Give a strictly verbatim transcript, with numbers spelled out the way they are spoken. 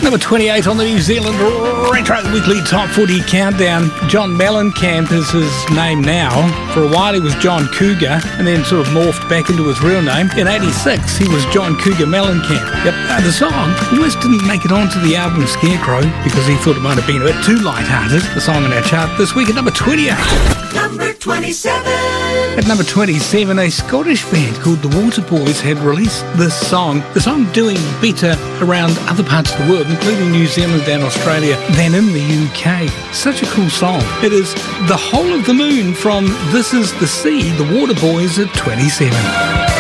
number twenty-eight on the New Zealand Retro Weekly Top forty Countdown. John Mellencamp is his name now. For a while he was John Cougar, and then sort of morphed back into his real name. In eighty-six he was John Cougar Mellencamp. Yep. Uh, the song almost didn't make it onto the album Scarecrow because he thought it might have been a bit too light-hearted. The song on our chart this week at number twenty-eight. Number twenty-seven. At number twenty-seven, a Scottish band called the Waterboys had released this song. The song doing better around other parts of the world, including New Zealand and Australia, than in the U K. Such a cool song. It is The Whole of the Moon from This Is the Sea, the Waterboys at twenty-seven.